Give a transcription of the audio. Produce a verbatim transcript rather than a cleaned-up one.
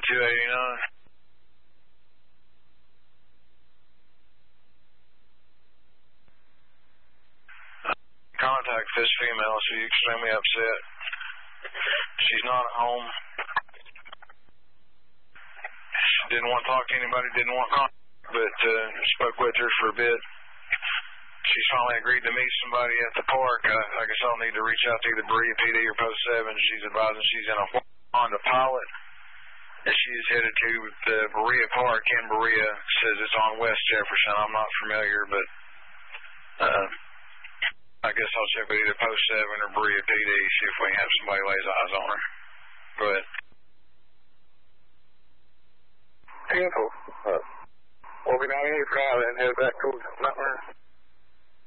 two eighty-nine. Contact this female. She's extremely upset. She's not at home. She didn't want to talk to anybody, didn't want contact, but uh, spoke with her for a bit. She's finally agreed to meet somebody at the park. I, I guess I'll need to reach out to either Berea P D or Post seven. She's advising she's in a Honda Pilot, and she's headed to the Berea Park in Berea. Says it's on West Jefferson. I'm not familiar, but uh, I guess I'll check with either Post seven or Berea P D, see if we can have somebody lays eyes on her. Go ahead. Info. Uh, we'll be ninety-eight Friday and head back towards Mount Vernon.